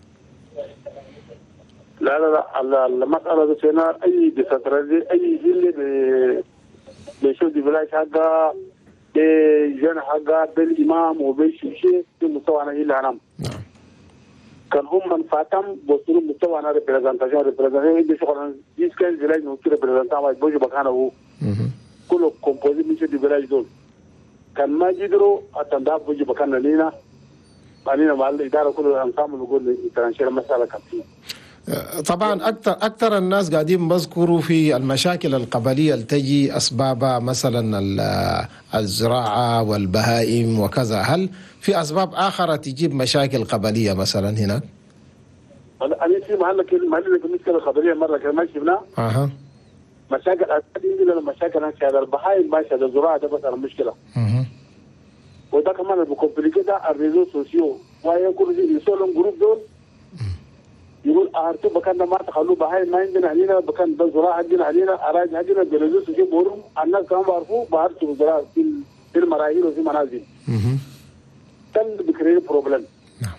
لا لا لا المسألة بسينا أي ديستراتيجي أي جيل بيشوف دي بلاش حقا بجن حقا بالإمام وبيشيشي في مستوى أنا إلا أنا كان هم من فاتم بوصلوا مستوى أنا ريبريزنتاسيون ريبريزنتاسيون إدي شغل جيس كان بلاش نوكي ريبريزنتاسيون وايد بوجو بكانه هو كله كومبوزي ميشو دي بلاش دول كان ما جدروا أتنداب بوجو بكانه لينا أنينا مع الإدارة كله أنصام نقول ترانشير مسألة كثير. طبعا اكثر اكثر الناس قاعدين بذكروا في المشاكل القبليه اللي تجي اسبابها مثلا الزراعه والبهائم وكذا، هل في اسباب اخرى تجيب مشاكل قبليه مثلا هناك؟ انا في محلك محلك المشكله القبليه مره كمان شفناها. اها مشاكل عندنا مشاكل هذا البهائم ماشي، هذا الزراعه ده بس المشكله. اها وده كمان بيكومبليكيت الريزو سوسيو وهي كل يسولون جروب دول يقول أهرتو بكان ما تخلوا بهاي ما عندنا علينا بكان بزراعة عندنا علينا أراضي عندنا بلدوس وشيء بورم الناس كانوا بعرفوا بهرتو بزراعة في في المراحل وفي منازل. كان بكرير بروبلم. نعم.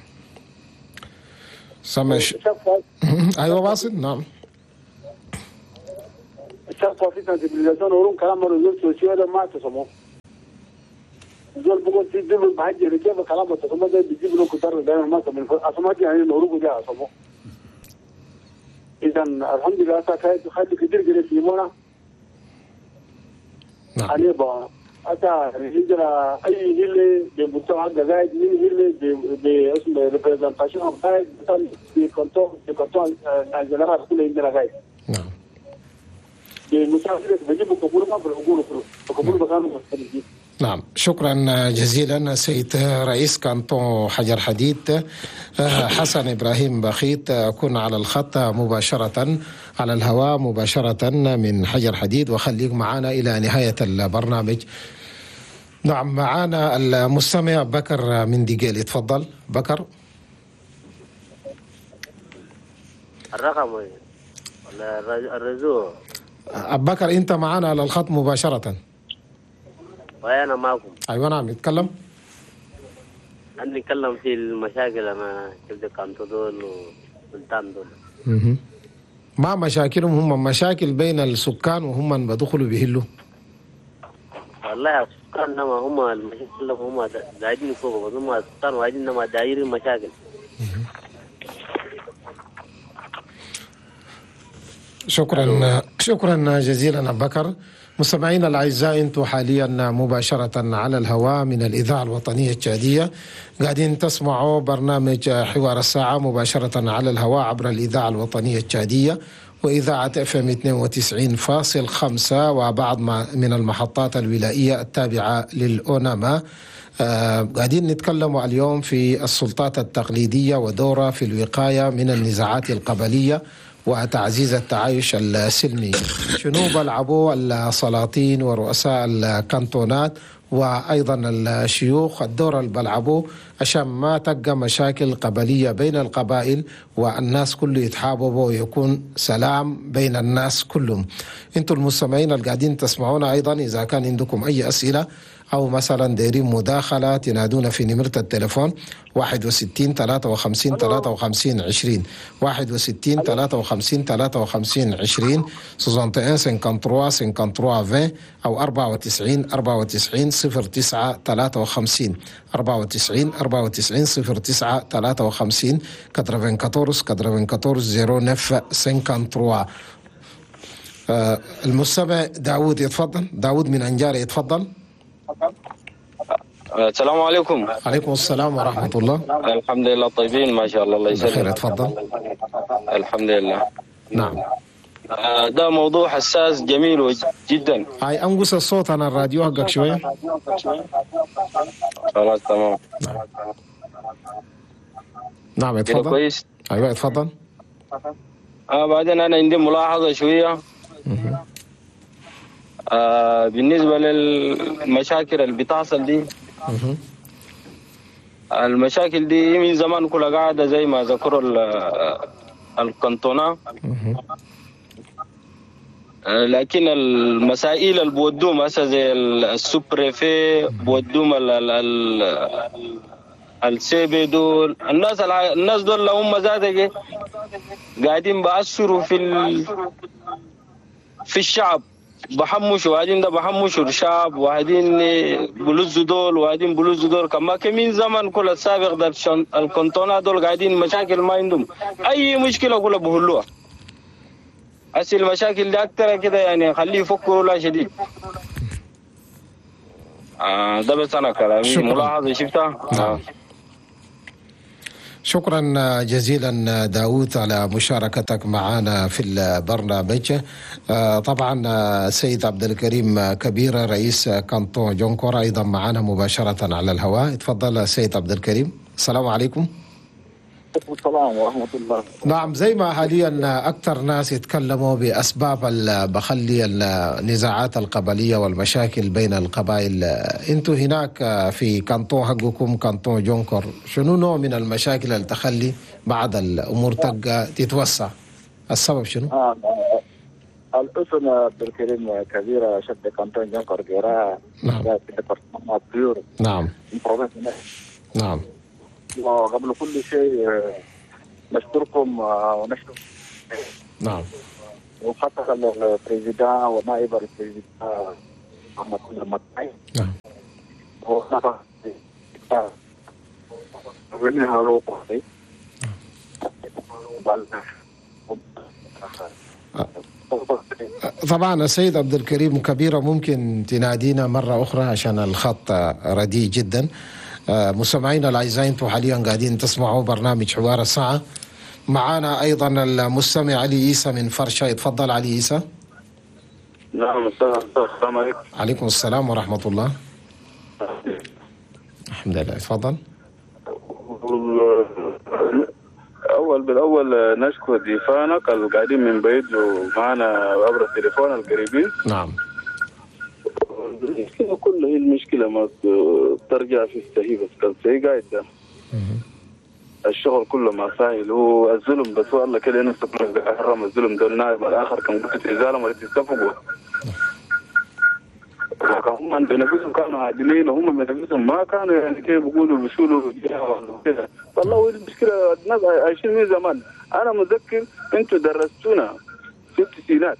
سمش. أيوة واصل نعم. الشخص في سنسيبيليزاسيون ورم كلام مرزول سوسيال ما تسموه. زول بقول في دبل بحاجة رجال كلام ما تسموه ده بيجيب له كتار دائما ما تسمون أسمع يعني نورو جا أسموه. إذا الحمد لله ساكت خد كتير كده في مونا. نعم. أنا با أتا رجلا أي هيل بمستوى الجزائر من هيل ب باسم representation of guide مثلا بكونتون بكونتون الجنرال كله عندنا guide. نعم. بمساعدة بجيب قبول ما بقوله كله قبول بكانوا مستفيدين. نعم شكرا جزيلا سيد رئيس كانتون حجر حديد حسن إبراهيم بخيت. كن على الخط مباشرة على الهواء مباشرة من حجر حديد وخليك معنا إلى نهاية البرنامج. نعم معنا المستمع بكر من ديجيل. تفضل بكر. الرقم الرزو بكر أنت معنا على الخط مباشرة. وأنا معكم. أيوة نعم نتكلم. أنا نتكلم في المشاكل أنا كيف كانتو دول وسلطان دول. ما مشاكلهم هم مشاكل بين السكان وهم بدخلوا بيهلوا. والله السكان نما هم المشاكل هم قاعدين فوق بس هم السكان قاعدين نما دايرين مشاكل. شكرا شكرا جزيلا بكر. مستمعينا الأعزاء انتم حاليا مباشرة على الهواء من الإذاعة الوطنية التشادية قاعدين تسمعوا برنامج حوار الساعة مباشرة على الهواء عبر الإذاعة الوطنية التشادية وإذاعة اف ام اثنين وتسعين فاصلة خمسة وبعض من المحطات الولائية التابعة للأوناما. آه قاعدين نتكلم اليوم في السلطات التقليدية ودورها في الوقاية من النزاعات القبلية وتعزيز التعايش السلمي. شنو بلعبوا السلاطين ورؤساء الكانتونات وأيضا الشيوخ الدور اللي بلعبوه عشان ما تبقى مشاكل قبلية بين القبائل والناس كله يتحاببوا ويكون سلام بين الناس كلهم. انتم المستمعين اللي قاعدين تسمعونا أيضا إذا كان عندكم أي أسئلة أو مثلا دايرين مداخلة تنادونا في نمرة التليفون واحد وستين ثلاثة وخمسين ثلاثة وخمسين عشرين واحد وستين ثلاثة وخمسين ثلاثة وخمسين عشرين واحد وستين خمسة وخمسين خمسة وخمسين أو أربعة وتسعين أربعة وتسعين صفر تسعة ثلاثة وخمسين أربعة وتسعين أربعة وتسعين صفر تسعة ثلاثة وخمسين أربعة وأربعين أربعة وأربعين صفر تسعة. آه المستمع داود يتفضل. داود من أنجار يتفضل. السلام عليكم. عليكم السلام ورحمة الله. الحمد لله طيبين ما شاء الله. الله يسلمك. بخير اتفضل. الحمد لله. نعم. ده موضوع حساس جميل جدا. هاي أنقص الصوت أنا الراديو حقك شوية. خلاص تمام. نعم, نعم اتفضل. كويس. أيوة اتفضل. آه بعدين أنا عندي ملاحظة شوية. آه بالنسبة للمشاكل اللي بتحصل دي مه. المشاكل دي من زمان كلها قاعدة زي ما ذكروا الكانتونا. آه لكن المسائل اللي بودوم هسه زي السوبريفي بودوم السيبي دول الناس الناس دول هم ذاتهم قاعدين بأثروا في في الشعب بحمشوا وقاعدين ده بحمشوا الشعب وقاعدين بلوزوا دول وقاعدين بلوزوا دول كما كمين زمن كل السابق ده الكانتونات دول قاعدين مشاكل ما عندهم أي مشكلة كلها بهلوها. أصل المشاكل دي أكتر كده يعني خليه يفكروا لا شديد. آه ده بس أنا كلامي ملاحظة شفتها. آه. شكرا جزيلا داود على مشاركتك معنا في البرنامج. طبعا سيد عبد الكريم كبير رئيس كانتون جونكور أيضا معنا مباشرة على الهواء. تفضل سيد عبد الكريم. السلام عليكم. السلام ورحمة الله. نعم، زي ما حاليا أكثر ناس يتكلموا بأسباب بخلي النزاعات القبلية والمشاكل بين القبائل، أنتوا هناك في كانتون حقكم كانتون جونكور شنو نوع من المشاكل اللي تخلي بعد الأمور تبقى تتوسع؟ السبب شنو؟ آه الاسم عبد الكريم كبيرة شد كانتون جونكور جيرا. نعم. نعم. نعم. وقبل كل شيء نشكركم ونشكر نعم وخاصة البريزيدان ونائب البريزيدان محمد المكاي. نعم. طبعا السيد عبد الكريم كبيرة ممكن تنادينا مرة أخرى عشان الخط رديء جدا. مستمعينا الأعزاء، انتم حاليا قاعدين تسمعوا برنامج حوار الساعة. معانا أيضا المستمع علي عيسى من فرشة. يتفضل علي عيسى. نعم. السلام عليكم. عليكم السلام ورحمة الله. الحمد لله. تفضل. أول بالأول نشكر ضيفانك القاعدين من بعيد ومعنا عبر التليفون القريبين. نعم. المشكلة كلها هي المشكلة ما ترجع في السهي بس كان سهي قاعد ده. الشغل كله ما سهل، هو الظلم بس هو الله كده نفسك حرم الظلم ده. النائب الآخر كان قلت إزالة ولا تتفقوا. هم بنفسهم كانوا عادلين وهم بنفسهم ما كانوا يعني كيف بيقولوا بيشولوا كده. والله المشكلة الناس عايشين من زمان. أنا متذكر أنتوا درستونا في التسعينات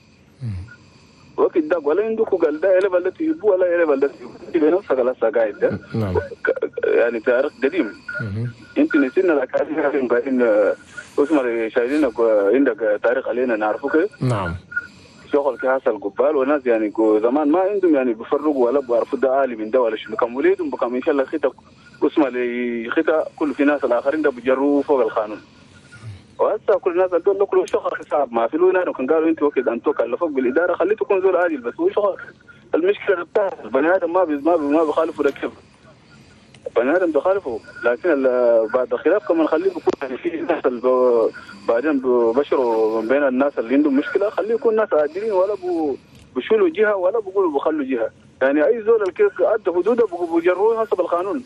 وقت داك ولا عندكم قال ده إلى بلد يبوا ولا إلى بلد يبوا بنفسك على سجايد ده. نعم. يعني تاريخ قديم. أنت نسينا الأكاديميين بعدين اسمه شايلينك عندك تاريخ علينا نعرفه كده. نعم. شغل كهاس القبال وناس يعني زمان ما عندهم يعني بيفرقوا ولا بيعرفوا ده عالي من ده ولا شنو. كم وليدهم بكم إن شاء الله خطة اسمه لخطة كل في ناس الآخرين ده بيجروا فوق القانون. وهسه كل الناس قالوا لك شغل حساب ما في له كان قالوا انت وقت ان تكلفوك بالاداره خليته يكون زول عادل بس هو شغل. المشكله بتاعت البني ادم ما بي ما بي ما بيخالفوا ركب. البني ادم بيخالفوا لكن بعد الخلاف كمان نخليه يكون يعني في ناس بعدين بشروا بين الناس اللي عندهم مشكله خليه يكون ناس عادلين ولا بيشيلوا جهه ولا بيقولوا بيخلوا جهه. يعني اي زول الكيف ادى حدوده بيجروه حسب القانون.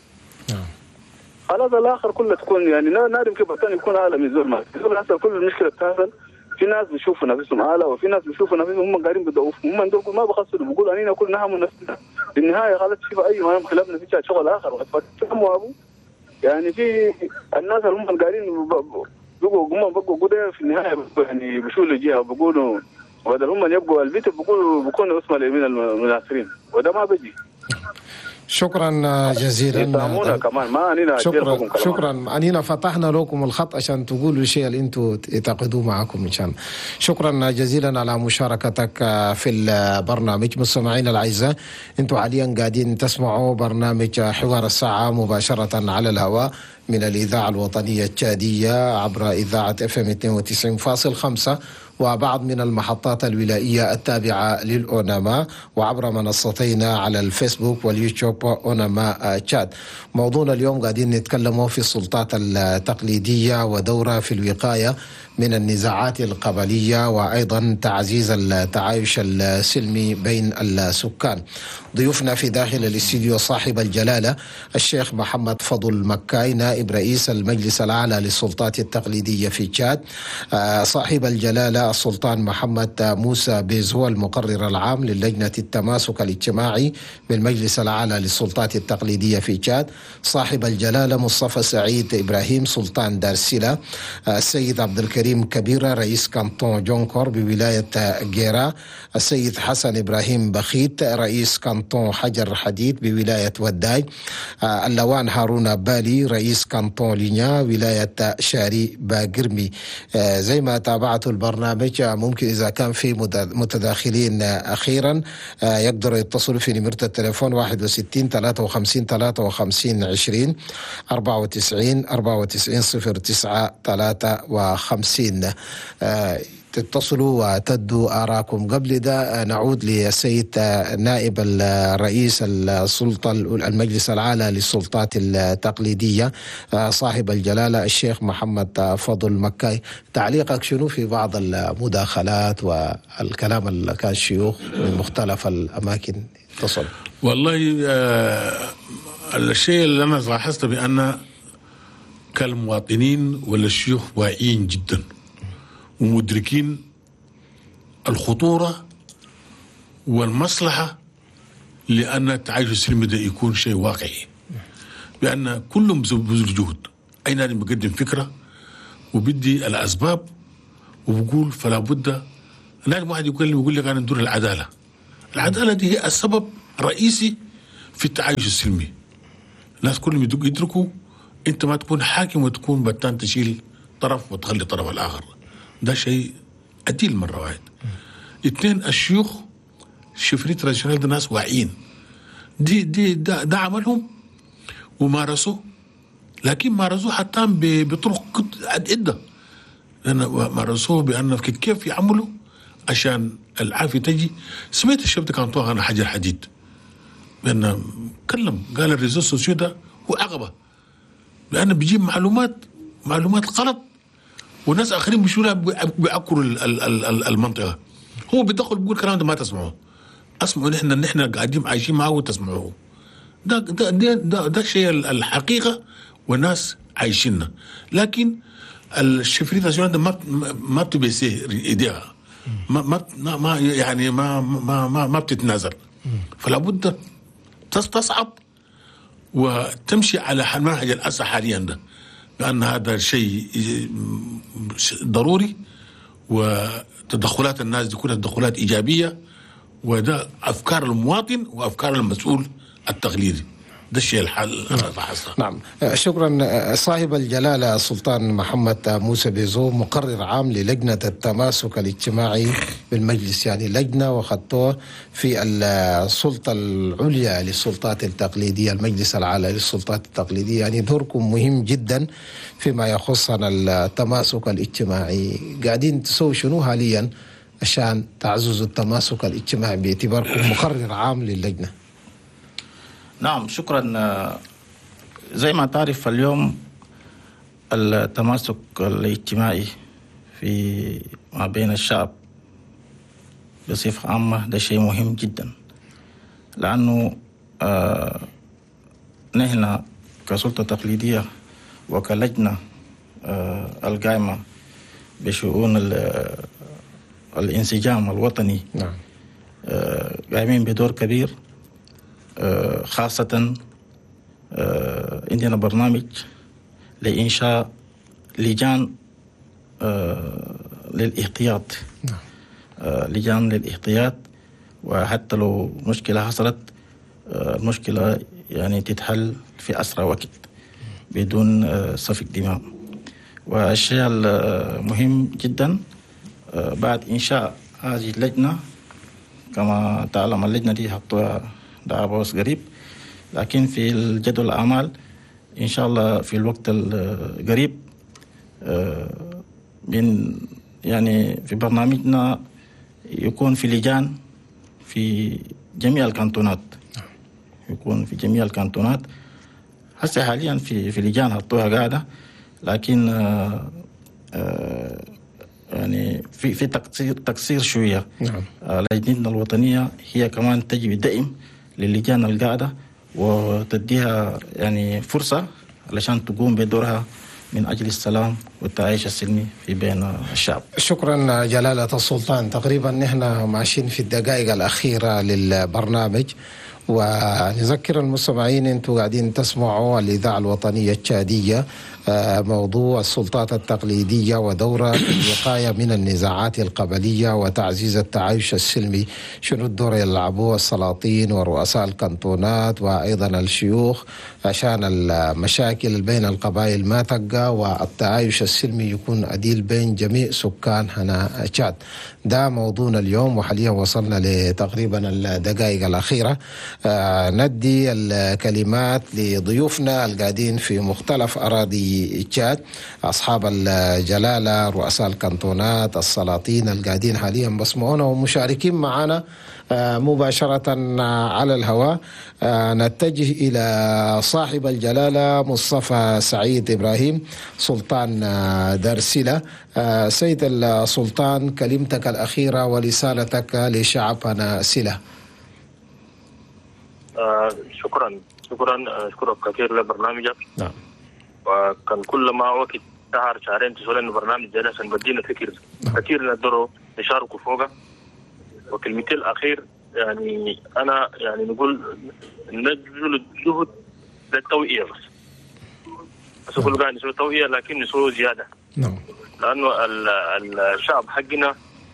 خلاص الاخر كله تكون يعني نادم كيف الثاني يكون اعلى من الزول. ما الزول حصل كل المشكله بتحصل في ناس بيشوفوا نفسهم اعلى وفي ناس بيشوفوا نفسهم هم قاعدين بيضعفوا. هم عندهم ما بخسروا بيقولوا اننا كل نهم نفسنا. في النهايه خلاص تشوف اي ما خلافنا في شغل اخر وتفهموا ابو يعني في الناس اللي هم قاعدين بيبقوا هم بقوا كده في النهايه يعني بيشولوا الجهه وبيقولوا بدل هم يبقوا البيت بيقولوا بيكونوا اسم اليمين المناصرين وده ما بيجي. شكرا جزيلا. كمان ما شكرا شكرا أنينا فتحنا لكم الخط عشان تقولوا الشيء اللي انتم تعقدوه معكم ان شاء الله. شكرا جزيلا على مشاركتك في البرنامج. مستمعينا الاعزاء، انتم حاليا قاعدين تسمعوا برنامج حوار الساعه مباشره على الهواء من الاذاعه الوطنيه التشاديه عبر اذاعه اف ام اثنين وتسعين فاصل خمسة وبعض من المحطات الولائية التابعة للأوناما وعبر منصتينا على الفيسبوك واليوتيوب أوناما تشاد. موضوعنا اليوم قاعدين نتكلموا في السلطات التقليدية ودورها في الوقاية من النزاعات القبلية وأيضا تعزيز التعايش السلمي بين السكان. ضيوفنا في داخل الاستديو صاحب الجلالة الشيخ محمد فضل مكاي نائب رئيس المجلس الأعلى للسلطات التقليدية في تشاد، صاحب الجلالة السلطان محمد موسى بيز هو المقرر العام للجنة التماسك الاجتماعي بالمجلس الأعلى للسلطات التقليدية في تشاد، صاحب الجلالة مصطفى سعيد إبراهيم سلطان دارسلة، السيد عبد الكريم كبيرة رئيس كانتون جونكور بولاية جيرا، السيد حسن إبراهيم بخيت رئيس كانتون حجر حديد بولاية وداي، اللوان هارون بالي رئيس كانتون لينيا ولاية شاري باقرمي. زي ما تابعتوا البرنامج ممكن إذا كان في متداخلين أخيرا يقدروا يتصلوا في نمرة التليفون واحد وستين ثلاثة وخمسين ثلاثة وخمسين عشرين أربعة وتسعين أربعة وتسعين صفر تسعة ثلاثة وخمسين. المهندسين تتصلوا وتدوا آراءكم. قبل ده نعود للسيد نائب الرئيس السلطة المجلس الأعلى للسلطات التقليدية صاحب الجلالة الشيخ محمد فضل مكاي، تعليقك شنو في بعض المداخلات والكلام اللي كان الشيوخ من مختلف الأماكن اتصل؟ والله آه الشيء اللي أنا لاحظته بأن كالمواطنين ولا الشيوخ واعيين جدا ومدركين الخطورة والمصلحة لأن التعايش السلمي ده يكون شيء واقعي، بأن كلهم بذل جهد. أي نادي بيقدم فكرة وبدي الأسباب وبقول فلا بد. نادي واحد يقول يقول لك أنا ندور العدالة. العدالة دي هي السبب الرئيسي في التعايش السلمي. الناس كلهم يدركوا أنت ما تكون حاكم وتكون بتان تشيل طرف وتخلي طرف الآخر، ده شيء عديل مرة واحد. اثنين، الشيوخ شفريت راشنال ده ناس واعيين، دي دي ده, ده عملهم ومارسوه، لكن مارسوه حتى بطرق عدة، لأن مارسوه بأن كيف يعملوا عشان العافية تجي. سمعت الشاب ده كان طوغ أنا حجر حديد، لأنه كلم قال الريزو سوسيو ده هو عقبة، لأنه بيجيب معلومات معلومات غلط وناس آخرين بيشولها بيعكروا المنطقة. هو بيدخل بيقول كلام ده ما تسمعوه، اسمعوا نحن نحن قاعدين عايشين معه وتسمعوه. ده ده ده ده, ده شيء الحقيقة والناس عايشيننا، لكن الشفريت الناسيونال ده ما ما بتبيسيه ايديها، ما ما ما يعني ما ما ما, ما بتتنازل، فلا بد تصعد وتمشي على منهج الأسى حاليا ده، لأن هذا شيء ضروري، وتدخلات الناس دي كلها تدخلات إيجابية، وده أفكار المواطن وأفكار المسؤول التقليدي. ده الشيء الحال أنا بحثه. نعم، شكرا. صاحب الجلالة السلطان محمد موسى بيزو مقرر عام للجنة التماسك الاجتماعي بالمجلس، يعني لجنة وخطوه في السلطة العليا للسلطات التقليدية، المجلس الأعلى للسلطات التقليدية، يعني دوركم مهم جدا فيما يخصنا التماسك الاجتماعي. قاعدين تسوي شنو حاليا عشان تعززوا التماسك الاجتماعي باعتباركم مقرر عام للجنة؟ نعم، شكرا. زي ما تعرف اليوم التماسك الاجتماعي في ما بين الشعب بصفة عامة ده شيء مهم جدا، لأنه آه نحن كسلطة تقليدية وكلجنة آه القائمة بشؤون الانسجام الوطني نعم آه قائمين بدور كبير، خاصة عندنا برنامج لإنشاء لجان للاحتياط، لجان للاحتياط، وحتى لو مشكلة حصلت المشكلة يعني تتحل في أسرع وقت بدون سفك دماء. والشيء المهم جدا بعد إنشاء هذه اللجنة، كما تعلم اللجنة دي حطوها ده عبوس قريب، لكن في الجدول الأعمال إن شاء الله في الوقت القريب من يعني في برنامجنا يكون في لجان في جميع الكانتونات، يكون في جميع الكانتونات. هسه حاليا في في لجان حطوها قاعدة، لكن آآ آآ يعني في في تقصير تقصير شوية. نعم. لجنتنا الوطنية هي كمان تجي بالدعم للجان القاعدة وتديها يعني فرصة علشان تقوم بدورها من أجل السلام والتعايش السلمي في بين الشعب. شكرا جلالة السلطان. تقريبا نحن ماشيين في الدقائق الأخيرة للبرنامج، ونذكر المستمعين أنتم قاعدين تسمعوا الإذاعة الوطنية التشادية، موضوع السلطات التقليدية ودورها في الوقاية من النزاعات القبلية وتعزيز التعايش السلمي. شنو الدور يلعبوه السلاطين ورؤساء الكانتونات وأيضا الشيوخ عشان المشاكل بين القبائل ما تقع والتعايش السلمي يكون عديل بين جميع سكان هنا تشاد. ده موضوعنا اليوم، وحاليا وصلنا لتقريبا الدقائق الأخيرة. آه ندي الكلمات لضيوفنا القاعدين في مختلف أراضي في تشاد، أصحاب الجلالة، رؤساء الكانتونات، السلاطين القاعدين حاليا بسمعونا ومشاركين معنا مباشرة على الهواء. نتجه إلى صاحب الجلالة مصطفى سعيد إبراهيم سلطان دارسلة. سيد السلطان، كلمتك الأخيرة ورسالتك لشعبنا سلة. آه شكرا شكرا شكرا كثير لبرنامجك. نعم. وكان كل ما وقت شهر شهرين تسولنا إنه برنامج جالس بدينا فكر كثير نقدروا نشاركوا فوقه. وكلمتي الأخير يعني أنا يعني نقول نبذل الجهد للتوعية بس. بس أقول قاعد نسوي توعية لكن نسوي زيادة. نعم. لأنه الشعب حقنا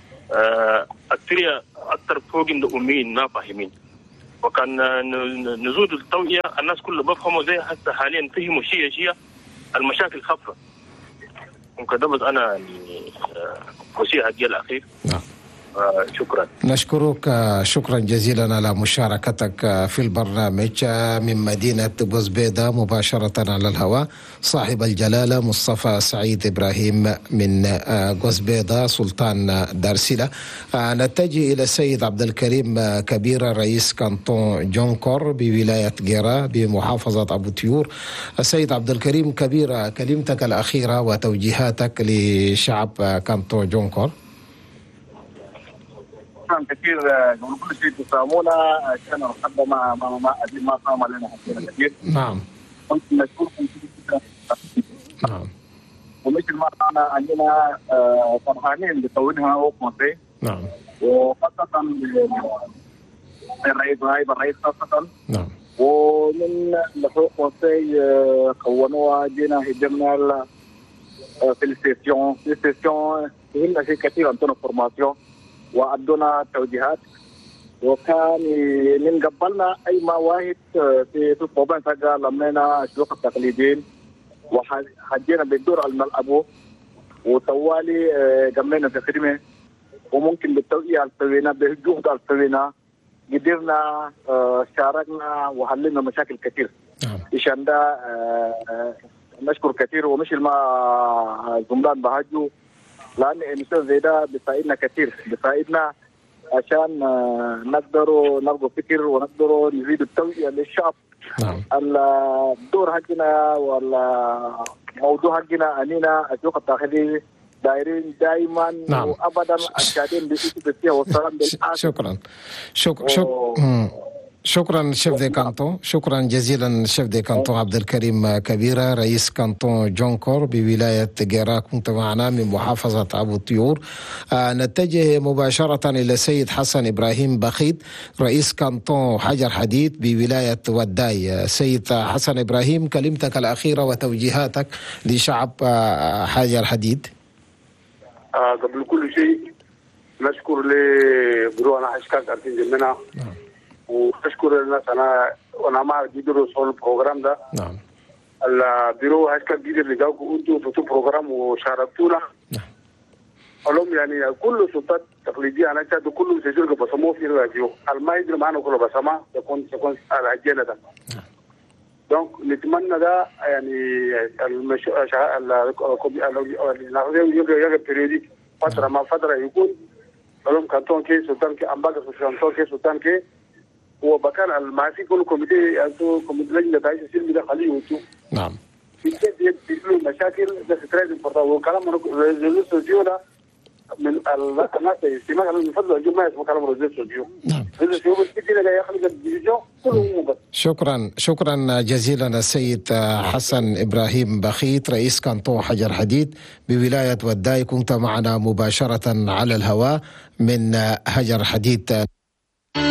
أكثر أكثر فوق الأمين ما فاهمين. وكان نزود التوعية الناس كلها بفهموا زي حتى حاليا فهموا شيء شيء المشاكل خفة. ممكن ده بس أنا يعني وصية هدية الأخير. نعم. آه شكرا. نشكرك شكرا جزيلا على مشاركتك في البرنامج من مدينة بوزبيدة مباشرة على الهواء. صاحب الجلالة مصطفى سعيد إبراهيم من بوزبيدة سلطان دارسلة. نتجه إلى السيد عبد الكريم كبيرة رئيس كانتون جونكور بولاية جيرا بمحافظة أبو تيور. السيد عبد الكريم كبيرة، كلمتك الأخيرة وتوجيهاتك لشعب كانتون جونكور. كثير قبل كل شيء تسامونا عشان نرحب ما ما ما ما قام علينا كثير. نعم. كنت نشكركم نعم. ومثل ما انا عندنا فرحانين بتوجيهها وقمتي. نعم. وخاصة الرئيس نائب الرئيس خاصة. نعم. ومن لحوق قمتي كونوها جينا هجمنا في الستيشن في الستيشن هنا في كثير عندنا فورماسيون وأدونا توجيهات. وكان من قبلنا أي مواهب في في الطوبان فجأة لمينا الشيوخ التقليديين وحجينا بالدور الملعبو وطوالي جمعنا في خدمة. وممكن بالتوعية السوينا بالجهد السوينا قدرنا شاركنا وحللنا مشاكل كثير. عشان ده نشكر كثير ومش ما زملان بهاجو لأن المثال زي ده بيساعدنا كثير، بيساعدنا عشان نقدروا نلقوا فكر ونقدروا نزيد التوعية للشعب. نعم. الدور حقنا والموضوع حقنا أننا الشيوخ التقليديين دايرين دائما نعم. وأبدا الشهادين بالإسلام والسلام بالعافية. شكرا شكرا شكرا شكرا شيف دي كانتون، شكرا جزيلا شيف دي كانتون عبد الكريم كبيرة رئيس كانتون جونكور بولاية جيرا، كنت معنا من محافظة أبو طيور. آه نتجه مباشرة إلى السيد حسن إبراهيم بخيت رئيس كانتون حجر حديد بولاية وداي. سيد حسن إبراهيم، كلمتك الأخيرة وتوجيهاتك لشعب آه حجر حديد. آه قبل كل شيء نشكر لبرونا حشكات أرتين جمنا. نعم. واشكر الناس انا وانا ما قدروا يوصلوا البروجرام ده. نعم. البيرو هاشكا قدر لقاكم انتوا في البروجرام وشاركتونا. نعم. لهم يعني كل سلطات تقليديه انا كاد كلهم سجلوا بسموه في الراديو ما يدري معنا كله بسمع يكون يكون العجله ده. نعم. دونك نتمنى ده يعني المش ال فتره ما فتره يكون لهم كانتون كي سلطان كي امبارح سلطان كي سلطان كي وبكان المعافي كل كوميتي انتو كوميتي لجنه تعيش السلم ده خليه وانتو. نعم. في كده بيحلوا مشاكل ده ستريد امبورتان وكلام ريزولوشن ده من الناس استماع من فضل الجماعه اسمه كلام ريزولوشن. نعم. ريزولوشن كده جاي يخلق الديفيجن كله بس. شكرا شكرا جزيلا السيد حسن إبراهيم بخيت رئيس كانتون حجر حديد بولاية وداي، كنت معنا مباشرة على الهواء من حجر حديد.